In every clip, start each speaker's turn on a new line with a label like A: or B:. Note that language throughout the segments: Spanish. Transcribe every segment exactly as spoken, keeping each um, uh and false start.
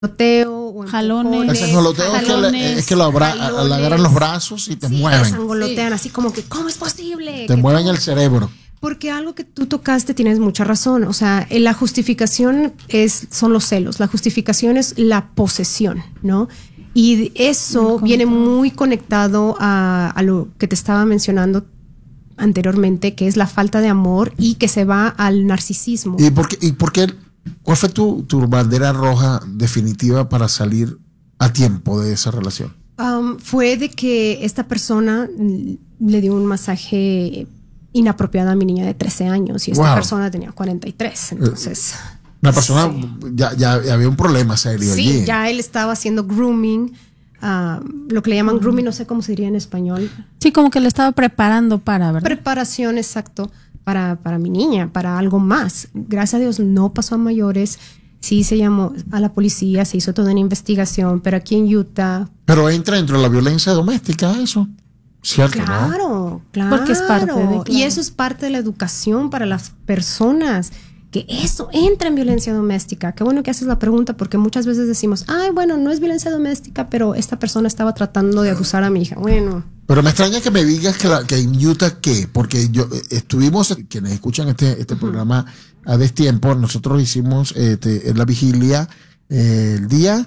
A: Sangoloteo o
B: jalones.
C: El sangoloteo es que, le, es que lo abra, jalones, le agarran los brazos y te
A: sí,
C: mueven.
A: Te sangolotean sí. Así como que, ¿cómo es posible?
C: Te mueven
A: cómo?
C: el cerebro.
A: Porque algo que tú tocaste tienes mucha razón. O sea, la justificación es, son los celos. La justificación es la posesión, ¿no? Y eso viene muy conectado a, a lo que te estaba mencionando anteriormente, que es la falta de amor y que se va al narcisismo.
C: ¿Y por qué? Y por qué ¿Cuál fue tu, tu bandera roja definitiva para salir a tiempo de esa relación?
A: Um, fue de que esta persona le dio un masaje inapropiado a mi niña de trece años y esta wow. persona tenía cuarenta y tres, entonces...
C: Una persona, sí. ya, ya había un problema serio
A: sí,
C: allí.
A: ya él estaba haciendo grooming, uh, lo que le llaman grooming, no sé cómo se diría en español.
B: Sí, como que le estaba preparando para, ¿verdad?
A: Preparación, exacto. Para, para mi niña, para algo más. Gracias a Dios no pasó a mayores. Sí se llamó a la policía, se hizo toda una investigación, pero aquí en Utah...
C: Pero entra dentro de la violencia doméstica eso, ¿cierto?
A: Claro,
C: ¿no?
A: claro.
B: Porque es parte de... Claro.
A: Y eso es parte de la educación para las personas, que eso entra en violencia doméstica. Qué bueno que haces la pregunta, porque muchas veces decimos, ay, bueno, no es violencia doméstica, pero esta persona estaba tratando de abusar a mi hija. Bueno...
C: Pero me extraña que me digas que, la, que en Utah, ¿qué? Porque yo estuvimos, quienes escuchan este, este uh-huh. programa a destiempo, nosotros hicimos este, en la vigilia eh, el día...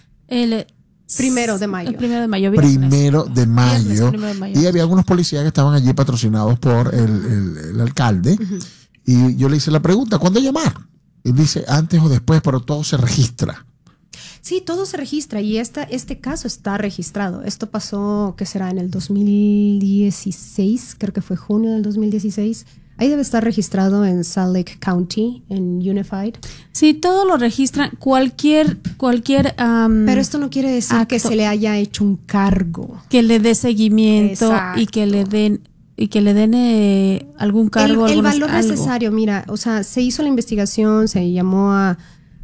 B: El
A: primero de mayo.
B: El primero de mayo.
C: Primero de mayo.
B: Viernes, primero de mayo.
C: Y había algunos policías que estaban allí patrocinados por el, el, el alcalde. Uh-huh. Y yo le hice la pregunta, ¿cuándo llamar? Él dice, antes o después, pero todo se registra.
A: Sí, todo se registra y esta, este caso está registrado. Esto pasó, ¿qué será? En el dos mil dieciséis, creo que fue junio del dos mil dieciséis. Ahí debe estar registrado en Salt Lake County, en Unified.
B: Sí, todo lo registran, cualquier... cualquier um,
A: pero esto no quiere decir acto, que se le haya hecho un cargo.
B: Que le dé seguimiento. Exacto. y que le den... y que le den eh, algún cargo.
A: El, el valor
B: algo.
A: necesario, mira, o sea, se hizo la investigación, se llamó a...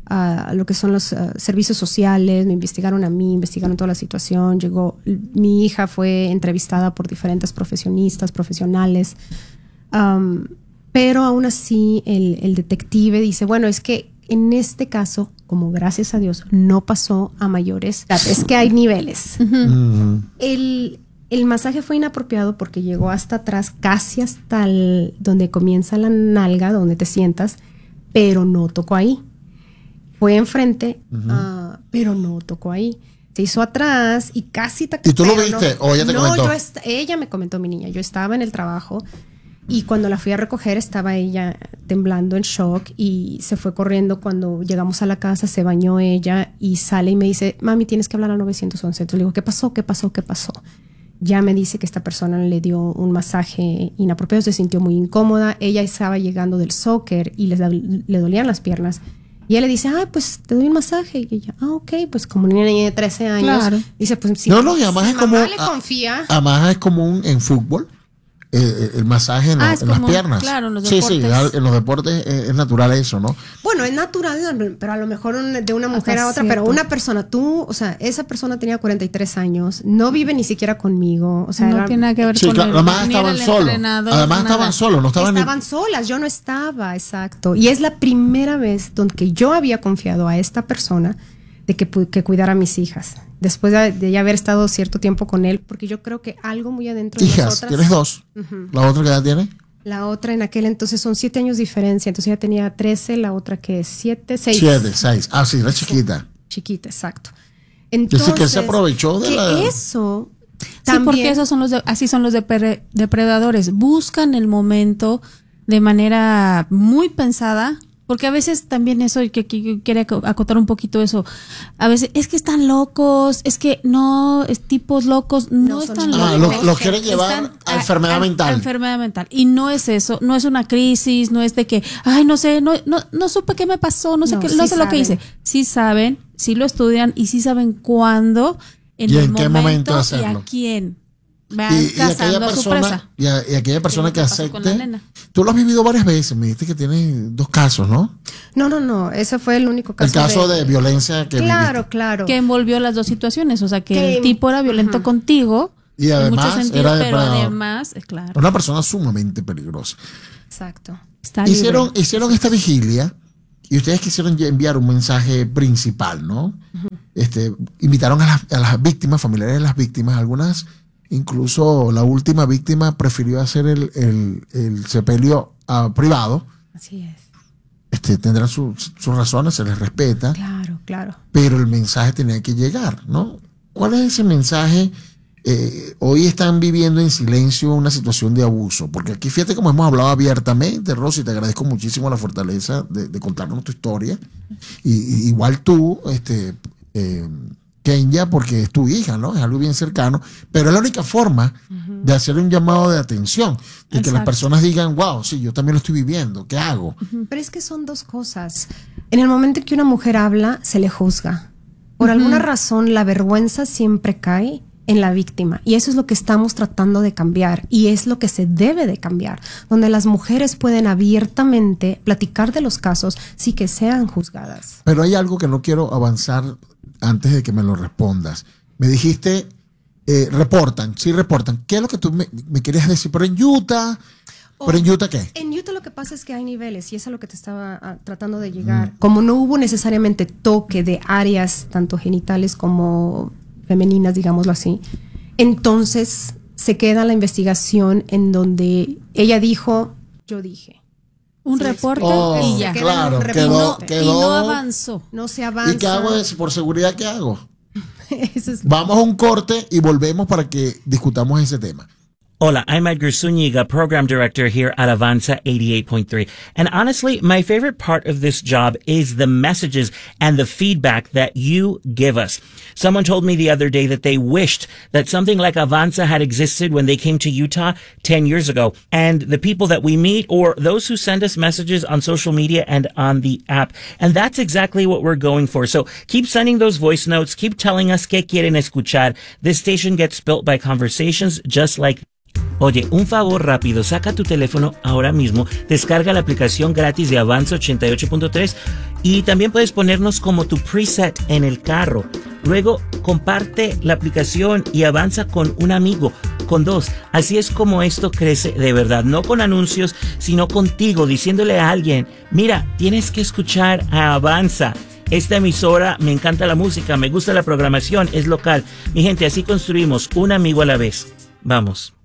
A: a lo que son los uh, servicios sociales, me investigaron a mí, investigaron toda la situación, llegó, mi hija fue entrevistada por diferentes profesionistas, profesionales, um, pero aún así el, el detective dice, bueno, es que en este caso, como gracias a Dios no pasó a mayores, es que hay niveles. Uh-huh. Uh-huh. El, el masaje fue inapropiado porque llegó hasta atrás, casi hasta el, donde comienza la nalga, donde te sientas, pero no tocó ahí. Fue enfrente, uh-huh. uh, pero no tocó ahí. Se hizo atrás y casi... Ta-
C: ¿Y tú lo viste
A: no,
C: o ella te
A: no,
C: comentó?
A: Yo est- ella me comentó, mi niña. Yo estaba en el trabajo y cuando la fui a recoger estaba ella temblando en shock y se fue corriendo. Cuando llegamos a la casa se bañó ella y sale y me dice, mami, tienes que hablar al nueve once. Entonces le digo, ¿qué pasó? ¿Qué pasó? ¿Qué pasó? Ya me dice que esta persona le dio un masaje inapropiado, se sintió muy incómoda. Ella estaba llegando del soccer y le, le dolían las piernas. Y él le dice, ah, pues te doy un masaje. Y ella, ah, ok, pues como una niña de trece años. Claro. Dice, pues si
C: no, no, y además
A: si
C: es como,
A: mamá le confía.
C: Además es común en fútbol, eh, el masaje en,
B: ah,
C: lo, en las piernas.
B: Claro, en los
C: sí,
B: deportes.
C: Sí, en los deportes es, es natural eso, ¿no?
A: Bueno, es natural, pero a lo mejor de una mujer
B: Hasta
A: a otra,
B: cierto.
A: pero una persona, tú, o sea, esa persona tenía cuarenta y tres años, no vive ni siquiera conmigo. O sea,
B: no
A: era,
B: tiene nada que ver
C: sí,
B: con
C: claro,
B: él.
C: Además estaban solos. Además estaban solos, no estaban
A: Estaban
C: ni...
A: solas, yo no estaba, exacto. Y es la primera vez donde yo había confiado a esta persona de que, que cuidara a mis hijas. Después de, de ya haber estado cierto tiempo con él, porque yo creo que algo muy adentro de
C: Hijas,
A: nosotras...
C: ¿tienes dos?
A: Uh-huh.
C: ¿La otra qué edad tiene?
A: La otra en aquel entonces son siete años de diferencia. Entonces ella tenía trece, la otra que es siete, seis.
C: Siete, seis. Ah, sí, era chiquita.
A: Sí, chiquita, exacto. Entonces,
C: Dice que se aprovechó de
A: que
C: la...
A: eso
B: también... Sí, porque esos son los de, así son los depre, depredadores. Buscan el momento de manera muy pensada. Porque a veces también eso, que, que quiere acotar un poquito eso, a veces es que están locos, es que no, es tipos locos, no, no están locos.
C: Ah, los lo quieren llevar están a, a enfermedad a, mental.
B: A enfermedad mental. Y no es eso, no es una crisis, no es de que, ay, no sé, no, no, no supe qué me pasó, no sé
A: no,
B: qué,
A: sí
B: no sé
A: saben.
B: lo que hice. Sí saben, sí lo estudian y sí saben cuándo, en
C: ¿Y
B: el
C: en qué momento
B: momento
C: hacerlo?
B: y a quién. Van
C: y, y
B: cazando
C: aquella
B: a su
C: persona
B: presa.
C: y, a, y aquella persona que acepte. Tú lo has vivido varias veces, me dijiste que tienes dos casos, ¿no?
A: No, no, no, ese fue el único caso.
C: El caso de, de violencia que
A: Claro,
C: viviste.
A: claro.
B: Que envolvió las dos situaciones, o sea, que
A: que,
B: el tipo era violento uh-huh. contigo
C: y además
B: en muchos sentidos,
C: era
B: pero
C: depredador.
B: además, claro.
C: Una persona sumamente peligrosa.
A: Exacto.
B: Está
C: hicieron, hicieron esta vigilia y ustedes quisieron enviar un mensaje principal, ¿no? Uh-huh. Este, invitaron a las, a las víctimas, familiares de las víctimas, algunas, incluso la última víctima prefirió hacer el, el, el sepelio uh, privado.
A: Así es.
C: Este, tendrán sus, sus razones, se les respeta.
A: Claro, claro.
C: Pero el mensaje tenía que llegar, ¿no? ¿Cuál es ese mensaje? Eh, hoy están viviendo en silencio una situación de abuso, porque aquí fíjate como hemos hablado abiertamente, Rosy, te agradezco muchísimo la fortaleza de, de contarnos tu historia, y, y igual tú, este, eh, Kenya, porque es tu hija, ¿no? Es algo bien cercano, pero es la única forma uh-huh. de hacer un llamado de atención, de Exacto. que las personas digan, wow, sí, yo también lo estoy viviendo, ¿qué hago?
A: Uh-huh. Pero es que son dos cosas. En el momento en que una mujer habla, se le juzga. Por uh-huh. alguna razón, la vergüenza siempre cae en la víctima, y eso es lo que estamos tratando de cambiar, y es lo que se debe de cambiar, donde las mujeres pueden abiertamente platicar de los casos sin que sean juzgadas.
C: Pero hay algo que no quiero avanzar antes de que me lo respondas. Me dijiste, eh, reportan, sí reportan. ¿Qué es lo que tú me, me querías decir? ¿Pero en Utah? Oh, ¿Pero en Utah qué?
A: En Utah lo que pasa es que hay niveles, y eso es a lo que te estaba uh, tratando de llegar. Mm. Como no hubo necesariamente toque de áreas, tanto genitales como femeninas, digámoslo así, entonces se queda la investigación en donde ella dijo, yo dije.
B: Un reporte
C: oh,
B: y ya.
C: Claro,
B: quedó,
C: quedó,
B: y, no,
C: quedó,
B: y no avanzó.
A: No se avanza.
C: ¿Y qué hago? Es, por seguridad, ¿qué hago?
A: Eso es...
C: Vamos a un corte y volvemos para que discutamos ese tema.
D: Hola, I'm Edgar Zúñiga, Program Director here at Avanza eighty-eight point three. And honestly, my favorite part of this job is the messages and the feedback that you give us. Someone told me the other day that they wished that something like Avanza had existed when they came to Utah ten years ago. And the people that we meet, or those who send us messages on social media and on the app. And that's exactly what we're going for. So keep sending those voice notes. Keep telling us qué quieren escuchar. This station gets built by conversations just like Oye, un favor rápido, saca tu teléfono ahora mismo, descarga la aplicación gratis de Avanza ochenta y ocho punto tres y también puedes ponernos como tu preset en el carro. Luego, comparte la aplicación y avanza con un amigo, con dos. Así es como esto crece de verdad, no con anuncios, sino contigo, diciéndole a alguien, mira, tienes que escuchar a Avanza. Esta emisora, me encanta la música, me gusta la programación, es local. Mi gente, así construimos un amigo a la vez. Vamos.